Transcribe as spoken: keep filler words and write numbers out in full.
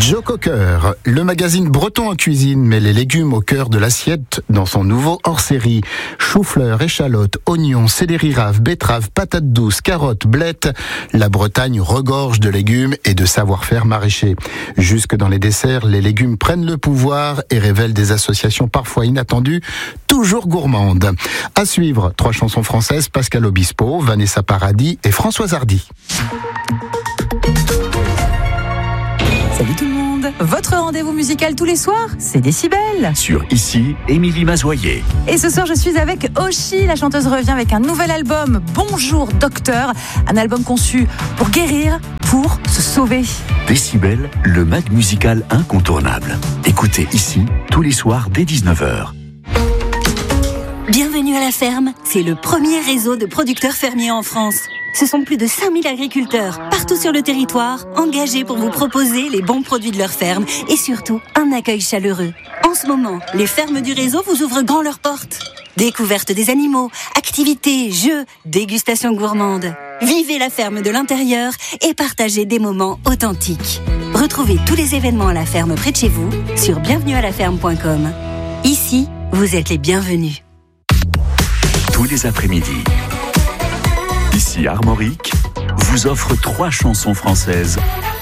Joe Cocker, le magazine breton en cuisine met les légumes au cœur de l'assiette dans son nouveau hors-série. Chou-fleur, échalotes, oignons, céleri rave, betterave, patates douces, carottes, blettes. La Bretagne regorge de légumes et de savoir-faire maraîcher. Jusque dans les desserts, les légumes prennent le pouvoir et révèlent des associations parfois inattendues, toujours gourmandes. À suivre, trois chansons françaises, Pascal Obispo, Vanessa Paradis et Françoise Hardy. Salut tout le monde. Votre rendez-vous musical tous les soirs, c'est Décibel. Sur Ici, Émilie Mazoyer. Et ce soir, je suis avec Oshi. La chanteuse revient avec un nouvel album, Bonjour Docteur. Un album conçu pour guérir, pour se sauver. Décibel, le mag musical incontournable. Écoutez Ici, tous les soirs dès dix-neuf heures. Bienvenue à la ferme, c'est le premier réseau de producteurs fermiers en France. Ce sont plus de cinq mille agriculteurs, partout sur le territoire, engagés pour vous proposer les bons produits de leur ferme et surtout un accueil chaleureux. En ce moment, les fermes du réseau vous ouvrent grand leurs portes. Découverte des animaux, activités, jeux, dégustations gourmandes. Vivez la ferme de l'intérieur et partagez des moments authentiques. Retrouvez tous les événements à la ferme près de chez vous sur bienvenue à la ferme point com. Ici, vous êtes les bienvenus. Tous les après-midi, Ici Armorique vous offre trois chansons françaises